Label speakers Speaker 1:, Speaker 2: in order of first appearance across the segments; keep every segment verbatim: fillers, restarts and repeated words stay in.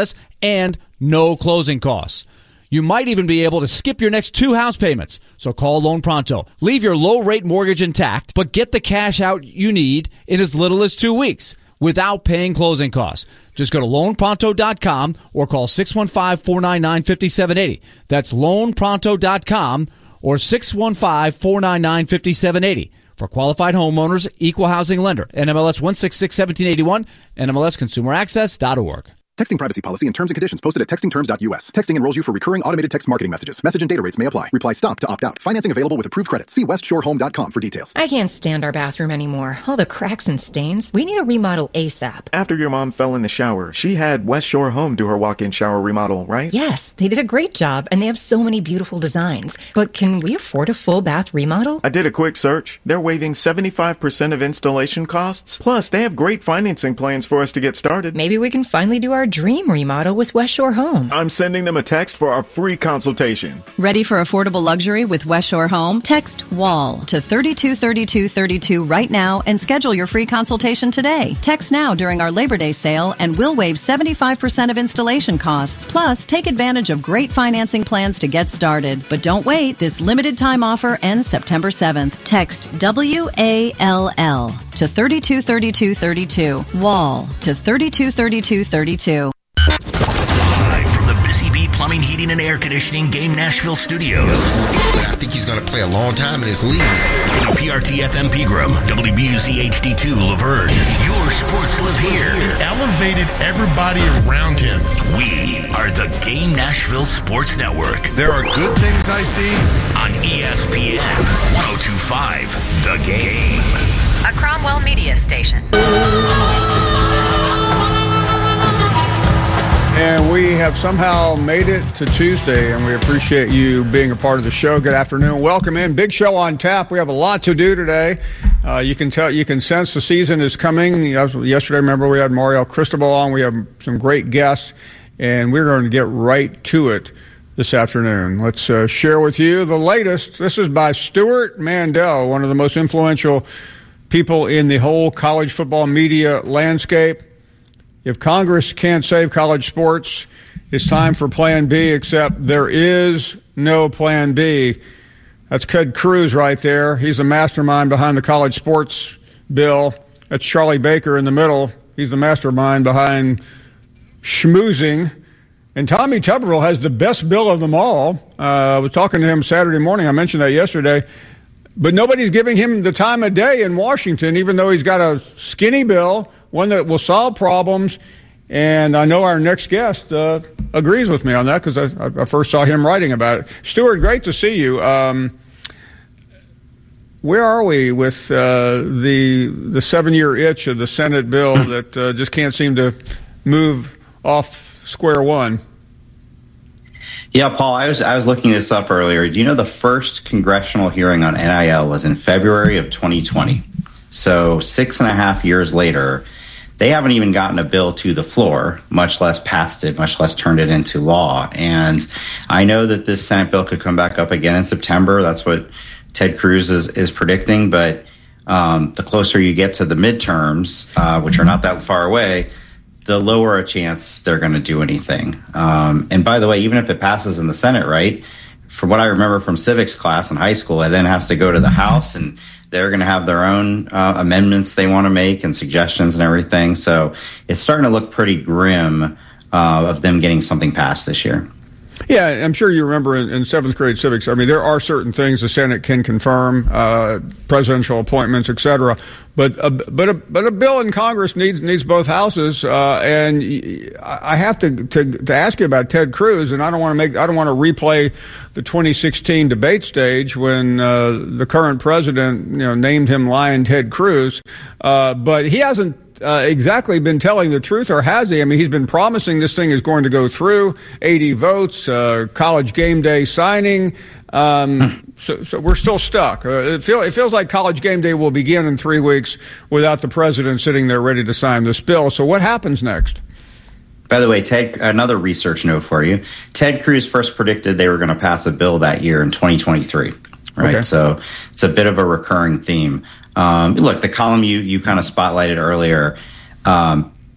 Speaker 1: and no closing costs. You might even be able to skip your next two house payments. So call Loan Pronto. Leave your low-rate mortgage intact, but get the cash out you need in as little as two weeks without paying closing costs. Just go to loan pronto dot com or call six one five, four nine nine, five seven eight zero. That's loan pronto dot com or six one five, four nine nine, five seven eight zero. For qualified homeowners, equal housing lender. N M L S one six six, one seven eight one, N M L S consumer access dot org.
Speaker 2: Texting privacy policy and terms and conditions posted at texting terms dot U S. Texting enrolls you for recurring automated text marketing messages. Message and data rates may apply. Reply stop to opt out. Financing available with approved credit. See west shore home dot com for details.
Speaker 3: I can't stand our bathroom anymore. All the cracks and stains. We need a remodel ASAP.
Speaker 4: After your mom fell in the shower, she had West Shore Home do her walk-in shower remodel, right?
Speaker 3: Yes, they did a great job, and they have so many beautiful designs. But can we afford a full bath remodel?
Speaker 4: I did a quick search. They're waiving seventy-five percent of installation costs. Plus, they have great financing plans for us to get started.
Speaker 3: Maybe we can finally do our dream remodel with West Shore Home.
Speaker 4: I'm sending them a text for our free consultation.
Speaker 5: Ready for affordable luxury with West Shore Home? Text WALL to three two three two three two right now and schedule your free consultation today. Text now during our Labor Day sale and we'll waive seventy-five percent of installation costs. Plus, take advantage of great financing plans to get started. But don't wait. This limited time offer ends September seventh. Text W A L L to three two three two three two. WALL to three two three two three two.
Speaker 6: Live from the Busy Bee Plumbing, Heating, and Air Conditioning Game Nashville Studios.
Speaker 7: I think he's going to play a long time in this league.
Speaker 6: W P R T F M Pegram, W B U Z H D two Laverne. Your sports live here.
Speaker 8: Elevated everybody around him.
Speaker 6: We are the Game Nashville Sports Network.
Speaker 8: There are good things I see
Speaker 6: on E S P N one oh two point five. The Game.
Speaker 9: A Cromwell Media Station.
Speaker 10: And we have somehow made it to Tuesday, and we appreciate you being a part of the show. Good afternoon. Welcome in. Big show on tap. We have a lot to do today. Uh, you can tell, you can sense the season is coming. Yesterday, remember, we had Mario Cristobal on. We have some great guests, and we're going to get right to it this afternoon. Let's uh, share with you the latest. This is by Stewart Mandel, one of the most influential people in the whole college football media landscape. If Congress can't save college sports, it's time for Plan B, except there is no Plan B. That's Ted Cruz right there. He's the mastermind behind the college sports bill. That's Charlie Baker in the middle. He's the mastermind behind schmoozing. And Tommy Tuberville has the best bill of them all. Uh, I was talking to him Saturday morning. I mentioned that yesterday. But nobody's giving him the time of day in Washington, even though he's got a skinny bill, one that will solve problems. And I know our next guest uh, agrees with me on that because I, I first saw him writing about it. Stuart, great to see you. Um, where are we with uh, the the seven-year itch of the Senate bill that uh, just can't seem to move off square one?
Speaker 11: Yeah, Paul, I was I was looking this up earlier. Do you know the first congressional hearing on N I L was in February of twenty twenty? So six and a half years later, they haven't even gotten a bill to the floor, much less passed it, much less turned it into law. And I know that this Senate bill could come back up again in September. That's what Ted Cruz is, is predicting. But um, the closer you get to the midterms, uh, which are not that far away, the lower a chance they're going to do anything. Um, and by the way, even if it passes in the Senate, right, from what I remember from civics class in high school, it then has to go to the House, and they're going to have their own uh, amendments they want to make and suggestions and everything. So it's starting to look pretty grim uh, of them getting something passed this year.
Speaker 10: Yeah, I'm sure you remember in, in seventh grade civics, I mean, there are certain things the Senate can confirm, uh, presidential appointments, et cetera. But a, but a, but a bill in Congress needs needs both houses. Uh, and I have to, to to ask you about Ted Cruz, and I don't want to make I don't want to replay the twenty sixteen debate stage when uh, the current president, you know, named him Lion Ted Cruz. Uh, but he hasn't Uh, exactly been telling the truth, or has he? I mean, he's been promising this thing is going to go through, eighty votes, uh, college game day signing. Um, so, so we're still stuck. Uh, it, feel, it feels like college game day will begin in three weeks without the president sitting there ready to sign this bill. So what happens next?
Speaker 11: By the way, Ted, another research note for you. Ted Cruz first predicted they were going to pass a bill that year in twenty twenty-three. Right. Okay. So it's a bit of a recurring theme. Um, look, the column you, you kind of spotlighted earlier, um,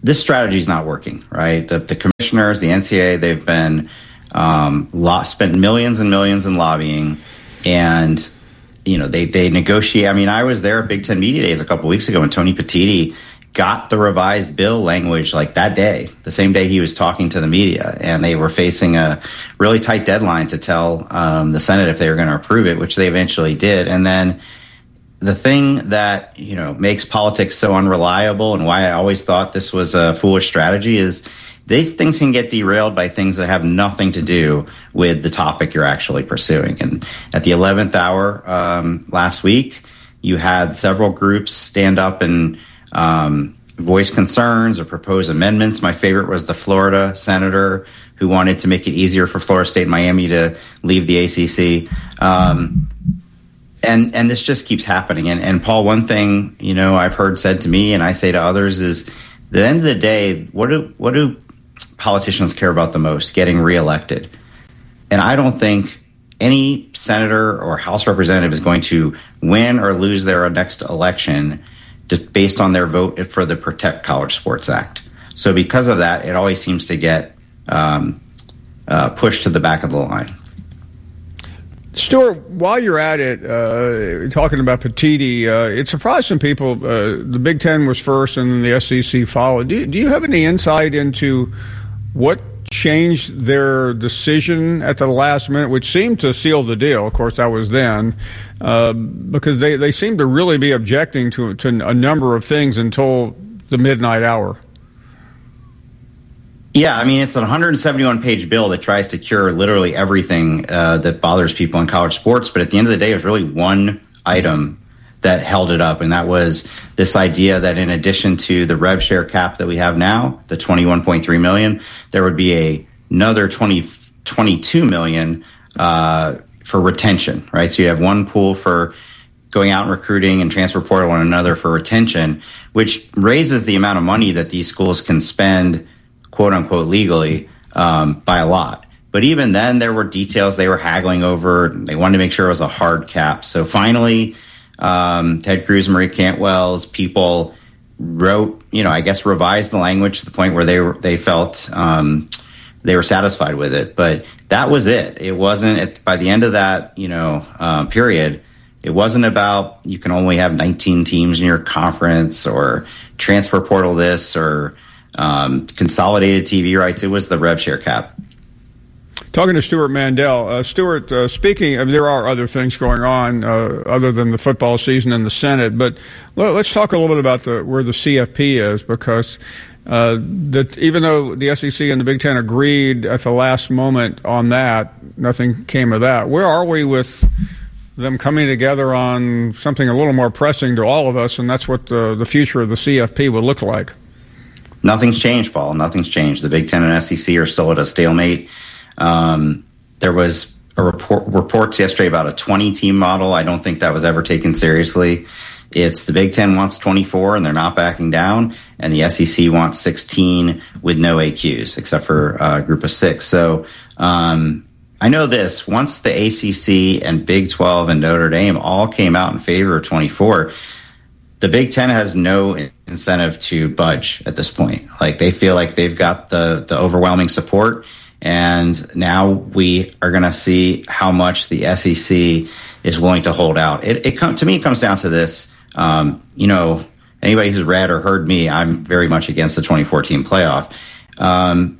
Speaker 11: this strategy is not working, right? The, the commissioners, the N C double A, they've been um, lo- spent millions and millions in lobbying, and you know they they negotiate. I mean, I was there at Big Ten Media Days a couple weeks ago, and Tony Petitti got the revised bill language like that day, the same day he was talking to the media, and they were facing a really tight deadline to tell um, the Senate if they were going to approve it, which they eventually did. And then the thing that, you know, makes politics so unreliable and why I always thought this was a foolish strategy is these things can get derailed by things that have nothing to do with the topic you're actually pursuing. And at the eleventh hour um, last week, you had several groups stand up and um, voice concerns or propose amendments. My favorite was the Florida senator who wanted to make it easier for Florida State and Miami to leave the A C C. Um, And and this just keeps happening. And, and Paul, one thing, you know, I've heard said to me and I say to others is, at the end of the day, what do what do politicians care about the most? Getting reelected. And I don't think any senator or House representative is going to win or lose their next election just based on their vote for the Protect College Sports Act. So because of that, it always seems to get um, uh, pushed to the back of the line.
Speaker 10: Stuart, while you're at it, uh, talking about Petitti, uh, it surprised some people. Uh, the Big Ten was first, and then the S E C followed. Do you, do you have any insight into what changed their decision at the last minute, which seemed to seal the deal? Of course, that was then, uh, because they, they seemed to really be objecting to, to a number of things until the midnight hour.
Speaker 11: Yeah, I mean, it's a one hundred seventy-one page bill that tries to cure literally everything uh, that bothers people in college sports. But at the end of the day, it was really one item that held it up, and that was this idea that in addition to the rev share cap that we have now, the twenty-one point three million dollars, there would be a, another twenty, twenty-two million dollars uh, for retention, right? So you have one pool for going out and recruiting and transfer portal and another for retention, which raises the amount of money that these schools can spend quote unquote legally um, by a lot. But even then there were details they were haggling over. They wanted to make sure it was a hard cap. So finally, um, Ted Cruz, Marie Cantwell's people wrote, you know, I guess revised the language to the point where they were, they felt um, they were satisfied with it. But that was it. It wasn't at, by the end of that, you know, uh, period, it wasn't about you can only have nineteen teams in your conference or transfer portal this or Um, consolidated T V rights. It was the rev share cap.
Speaker 10: Talking to Stuart Mandel. Uh, Stuart, uh, speaking, I mean, there are other things going on uh, other than the football season in the Senate, but let, let's talk a little bit about the, where the C F P is, because uh, that even though the S E C and the Big Ten agreed at the last moment on that, nothing came of that. Where are we with them coming together on something a little more pressing to all of us, and that's what the, the future of the C F P would look like?
Speaker 11: Nothing's changed, Paul. Nothing's changed. The Big Ten and S E C are still at a stalemate. Um, there was a report reports yesterday about a twenty-team model. I don't think that was ever taken seriously. It's the Big Ten wants twenty-four, and they're not backing down, and the S E C wants sixteen with no A Qs, except for a group of six. So um, I know this. Once the A C C and Big twelve and Notre Dame all came out in favor of twenty-four, the Big Ten has no incentive to budge at this point. Like, they feel like they've got the, the overwhelming support, and now we are going to see how much the S E C is willing to hold out. It, it come, to me, it comes down to this. Um, you know, anybody who's read or heard me, I'm very much against the twenty fourteen playoff. Um,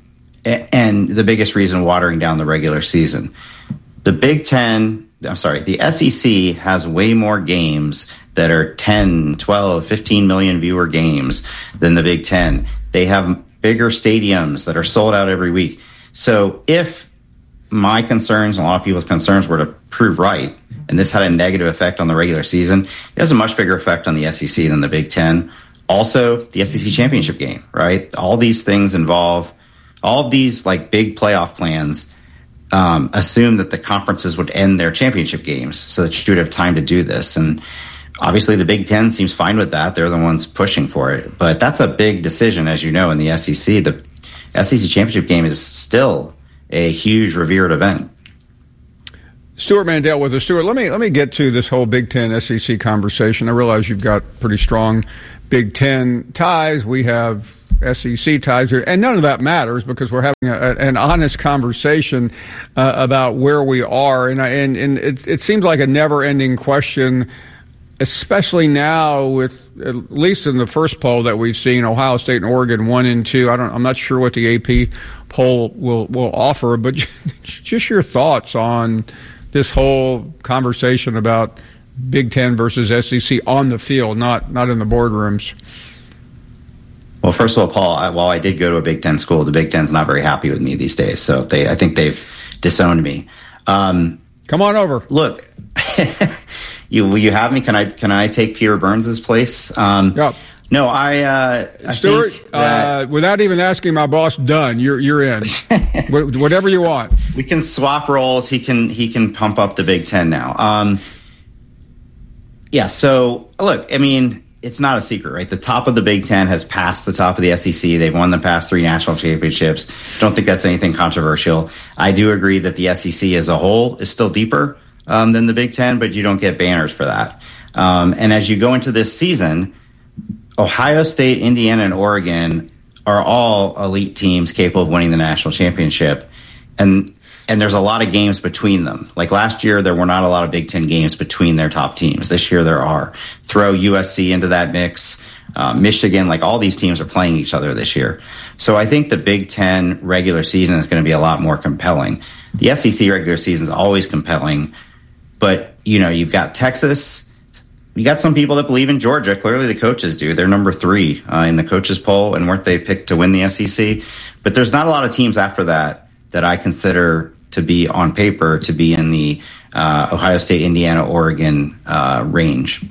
Speaker 11: and the biggest reason, watering down the regular season. The Big Ten, I'm sorry, the S E C has way more games that are ten, twelve, fifteen million viewer games than the Big Ten. They have bigger stadiums that are sold out every week. So if my concerns and a lot of people's concerns were to prove right, and this had a negative effect on the regular season, it has a much bigger effect on the S E C than the Big Ten. Also, the S E C championship game, right? All these things involve, all of these like big playoff plans um, assume that the conferences would end their championship games so that you would have time to do this. And obviously the Big Ten seems fine with that. They're the ones pushing for it. But that's a big decision, as you know, in the S E C. The S E C championship game is still a huge, revered event.
Speaker 10: Stuart Mandel with us. Stuart, let me let me get to this whole Big Ten S E C conversation. I realize you've got pretty strong Big Ten ties. We have S E C ties here. And none of that matters because we're having a, an honest conversation uh, about where we are. And, and, and it, it seems like a never-ending question, especially now with, at least in the first poll that we've seen, Ohio State and Oregon one and two. I don't, I'm not sure what the A P poll will, will offer, but just your thoughts on this whole conversation about Big Ten versus S E C on the field, not not in the boardrooms.
Speaker 11: Well, first of all, Paul, I, while I did go to a Big Ten school, the Big Ten's not very happy with me these days. So they, I think they've disowned me. Um,
Speaker 10: Come on over.
Speaker 11: Look, you will you have me? Can I can I take Peter Burns' place? Um,
Speaker 10: yep.
Speaker 11: No, I, uh, I
Speaker 10: Stuart,
Speaker 11: think that,
Speaker 10: uh, without even asking my boss, done. You're you're in. Whatever you want.
Speaker 11: We can swap roles. He can he can pump up the Big Ten now. Um, yeah. So look, I mean, it's not a secret, right? The top of the Big Ten has passed the top of the S E C. They've won the past three national championships. Don't think that's anything controversial. I do agree that the S E C as a whole is still deeper um, than the Big Ten, but you don't get banners for that. Um, and as you go into this season, Ohio State, Indiana, and Oregon are all elite teams capable of winning the national championship. And and there's a lot of games between them. Like last year, there were not a lot of Big Ten games between their top teams. This year, there are. Throw U S C into that mix. Uh, Michigan, like all these teams are playing each other this year. So I think the Big Ten regular season is going to be a lot more compelling. The S E C regular season is always compelling. But, you know, you've got Texas. You got some people that believe in Georgia. Clearly the coaches do. They're number three uh, in the coaches poll, and weren't they picked to win the S E C? But there's not a lot of teams after that that I consider to be on paper to be in the uh, Ohio State, Indiana, Oregon uh, range.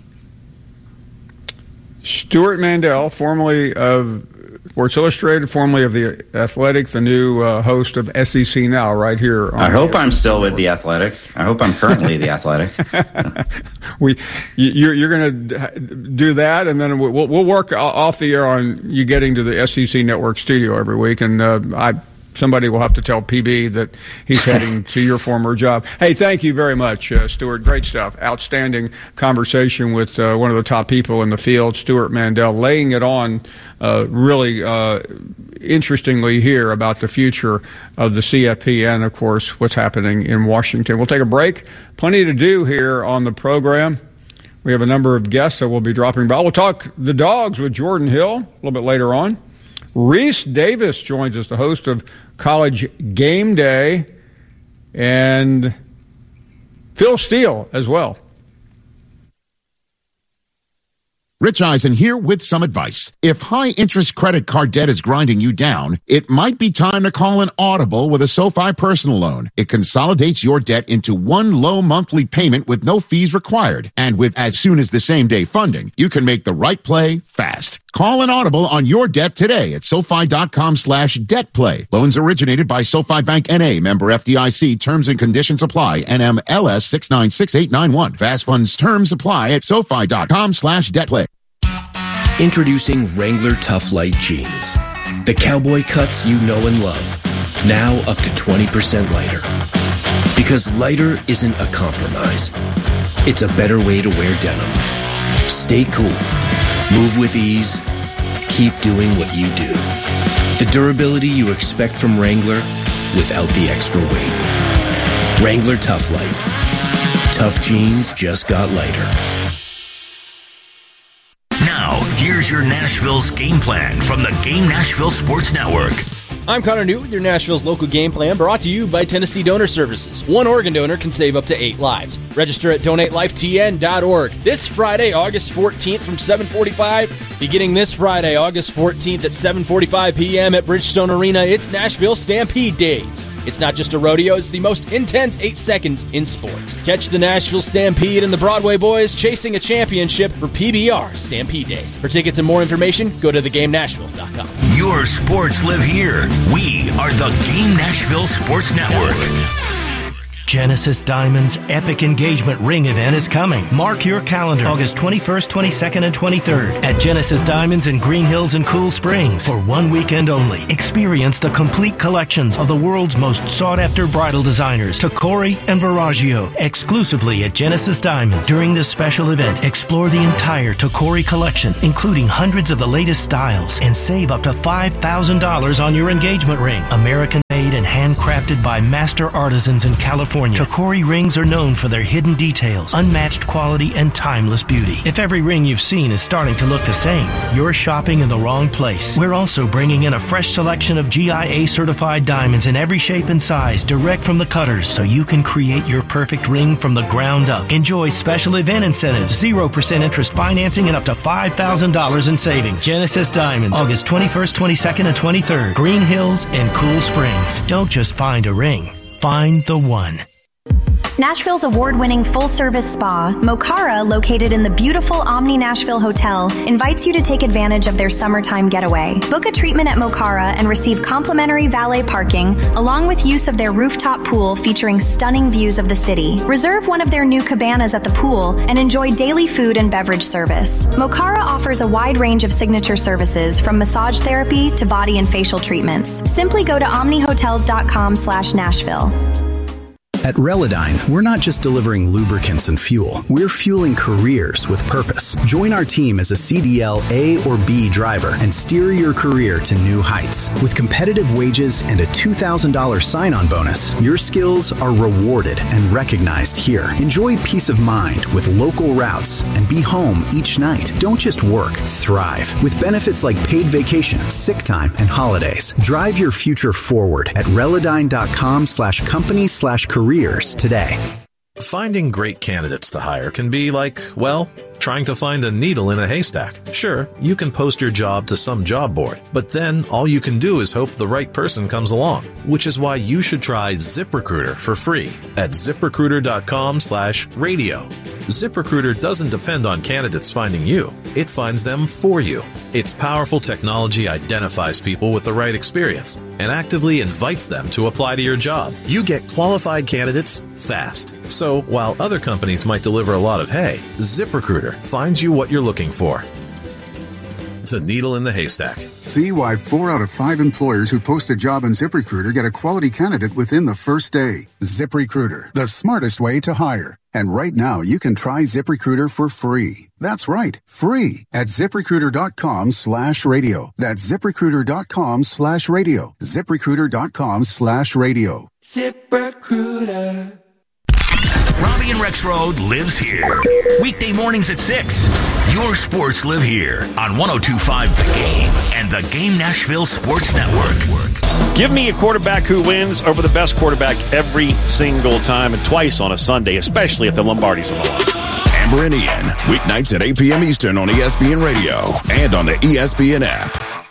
Speaker 10: Stuart Mandel, formerly of Sports Illustrated, formerly of The Athletic, the new uh, host of S E C Now, right here. On
Speaker 11: I hope
Speaker 10: the,
Speaker 11: I'm still with The Athletic. I hope I'm currently The Athletic.
Speaker 10: we, you're, you're going to do that, and then we'll, we'll work off the air on you getting to the S E C Network studio every week, and uh, I. Somebody will have to tell P B that he's heading to your former job. Hey, thank you very much, uh, Stuart. Great stuff. Outstanding conversation with uh, one of the top people in the field, Stuart Mandel, laying it on uh, really uh, interestingly here about the future of the C F P and, of course, what's happening in Washington. We'll take a break. Plenty to do here on the program. We have a number of guests that will be dropping by. We'll talk the dogs with Jordan Hill a little bit later on. Reese Davis joins us, the host of College Game Day, and Phil Steele as well.
Speaker 12: Rich Eisen here with some advice. If high-interest credit card debt is grinding you down, it might be time to call an Audible with a SoFi personal loan. It consolidates your debt into one low monthly payment with no fees required. And with as soon as the same day funding, you can make the right play fast. Call an Audible on your debt today at SoFi.com slash debt play. Loans originated by SoFi Bank N A, member F D I C. Terms and conditions apply. N M L S six nine six eight nine one. Fast funds terms apply at SoFi.com slash debt play.
Speaker 13: Introducing Wrangler Tough Light Jeans. The cowboy cuts you know and love. Now up to twenty percent lighter. Because lighter isn't a compromise. It's a better way to wear denim. Stay cool. Move with ease. Keep doing what you do. The durability you expect from Wrangler without the extra weight. Wrangler Tough Light. Tough jeans just got lighter.
Speaker 6: Now, here's your Nashville's game plan from the Game Nashville Sports Network.
Speaker 14: I'm Connor Newt with your Nashville's local game plan, brought to you by Tennessee Donor Services. One organ donor can save up to eight lives. Register at donate life T N dot org. This Friday, August fourteenth from seven forty-five, beginning this Friday, August fourteenth at seven forty-five p.m. at Bridgestone Arena, it's Nashville Stampede Days. It's not just a rodeo, it's the most intense eight seconds in sports. Catch the Nashville Stampede and the Broadway Boys chasing a championship for P B R Stampede Days. For tickets and more information, go to the game nashville dot com.
Speaker 6: Your sports live here. We are the Game Nashville Sports Network.
Speaker 15: Genesis Diamonds' epic engagement ring event is coming. Mark your calendar, August twenty-first, twenty-second, and twenty-third at Genesis Diamonds in Green Hills and Cool Springs for one weekend only. Experience the complete collections of the world's most sought-after bridal designers, Tacori and Verragio, exclusively at Genesis Diamonds. During this special event, explore the entire Tacori collection, including hundreds of the latest styles, and save up to five thousand dollars on your engagement ring. American-made and handcrafted by master artisans in California, Tacori rings are known for their hidden details, unmatched quality, and timeless beauty. If every ring you've seen is starting to look the same, you're shopping in the wrong place. We're also bringing in a fresh selection of G I A-certified diamonds in every shape and size, direct from the cutters, so you can create your perfect ring from the ground up. Enjoy special event incentives, zero percent interest financing, and up to five thousand dollars in savings. Genesis Diamonds, August twenty-first, twenty-second, and twenty-third. Green Hills and Cool Springs. Don't just find a ring. Find the one.
Speaker 16: Nashville's award-winning full-service spa, Mocara, located in the beautiful Omni Nashville Hotel, invites you to take advantage of their summertime getaway. Book a treatment at Mocara and receive complimentary valet parking, along with use of their rooftop pool featuring stunning views of the city. Reserve one of their new cabanas at the pool and enjoy daily food and beverage service. Mocara offers a wide range of signature services, from massage therapy to body and facial treatments. Simply go to omnihotels.com slash Nashville.
Speaker 17: At Relodyne, we're not just delivering lubricants and fuel. We're fueling careers with purpose. Join our team as a C D L A or B driver and steer your career to new heights. With competitive wages and a two thousand dollars sign-on bonus, your skills are rewarded and recognized here. Enjoy peace of mind with local routes and be home each night. Don't just work, thrive. With benefits like paid vacation, sick time, and holidays. Drive your future forward at Relodyne.com slash company slash career today.
Speaker 18: Finding great candidates to hire can be like, well, trying to find a needle in a haystack. Sure, you can post your job to some job board, but then all you can do is hope the right person comes along, which is why you should try ZipRecruiter for free at ZipRecruiter.com slash radio. ZipRecruiter doesn't depend on candidates finding you. It finds them for you. Its powerful technology identifies people with the right experience and actively invites them to apply to your job. You get qualified candidates fast. So while other companies might deliver a lot of hay, ZipRecruiter finds you what you're looking for. The needle in the haystack.
Speaker 19: See why four out of five employers who post a job on ZipRecruiter get a quality candidate within the first day. ZipRecruiter, the smartest way to hire. And right now, you can try ZipRecruiter for free. That's right, free at ZipRecruiter.com slash radio. That's ZipRecruiter.com slash radio. ZipRecruiter.com slash radio.
Speaker 6: ZipRecruiter. Robbie and Rexroad lives here. Weekday mornings at six. Your sports live here on one oh two point five The Game and the Game Nashville Sports Network.
Speaker 20: Give me a quarterback who wins over the best quarterback every single time and twice on a Sunday, especially if the Lombardi's on the line.
Speaker 21: Amber and Ian, weeknights at eight p.m. Eastern on E S P N Radio and on the E S P N app.